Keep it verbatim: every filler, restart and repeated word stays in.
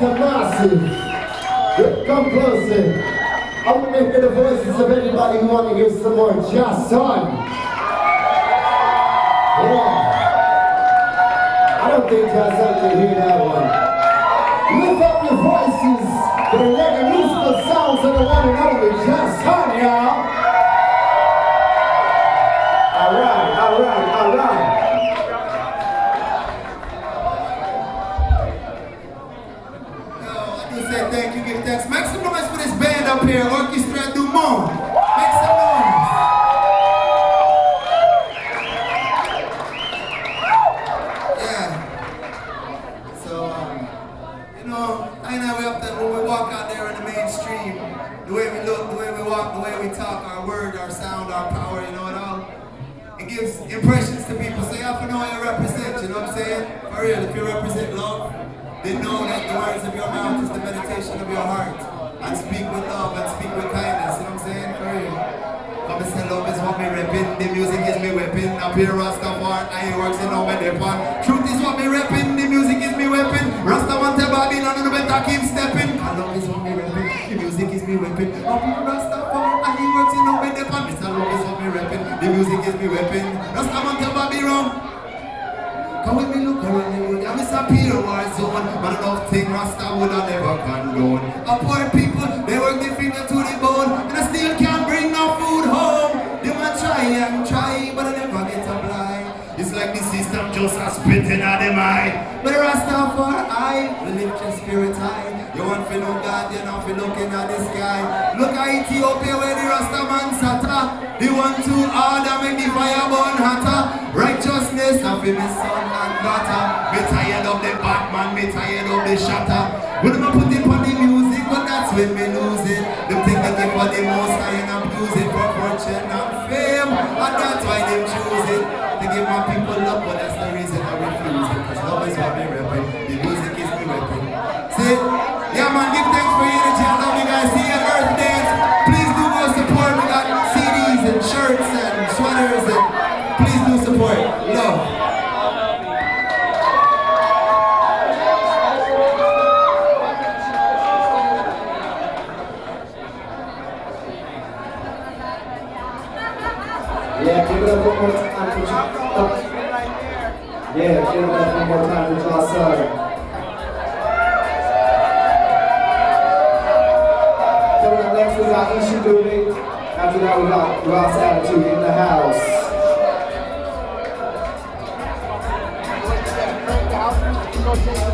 to Massive. Come closer. I want to hear the voices of anybody who want to hear some more Just Son. Yeah. I don't think Just Son can hear that one. Lift up your voices for the reggae musical sounds of the one and only Just Son, y'all. Alright, alright, alright. Say thank you, give thanks. Make some noise for this band up here, Orchestra du Monde. Make some noise. Yeah. So, um, you know, I know we have to, when we walk out there in the mainstream, the way we look, the way we walk, the way we talk, our word, our sound, our power, you know, it all, it gives impressions to people. So you have to know what you represent, you know what I'm saying? For real, if you represent love, they know that the words of your mouth is the meditation of your heart. And speak with love and speak with kindness, you know what I'm saying? For real. Come and say love is what me reppin', the music is me weapon. Up here Rastafari, I works in all my depon. Truth is what me reppin', the music is me weapon. Rastaman tell Babylon and better keep stepping. And love is what me reppin', the music is me weapon. Up here Rastafari, and he works in all my depon. Mister Love is what me reppin', the music is me weapon. Rastaman tell Babylon. Come with me look around the road, yeah, Mister Peter war zone. But enough thing Rasta would have never condone. A poor people, they work their finger to the bone, and I still can't bring no food home. They might try and try, but I never get a blind. It's like the system just a spitting at them eye. But Rasta for I, we lift your spirit high. You want to know God, you know for looking at the sky. Look at Ethiopia where the Rasta man sata. They want to order make the fire burn hotter. Righteousness of me son and daughter. Me tired of the Batman, me tired of the shatter. When I put it on the music, but that's when me lose it. Them think they give for the most high and abuse it for fortune and fame. And that's why they choose it. To give my people love, but that's the reason I refuse it. Cause love is what me reppin', the music is me weapon. See? Yeah man, give thanks for your energy. I love you guys. See you at Earth Dance. Please do go support. We got C Ds and shirts and sweaters and please do support. Love. Yeah, give it up one more time for uh, Yeah, give it up one more time for Just Son. Coming up next we got Isha Dooley. After that we got Ross Attitude in the house. Go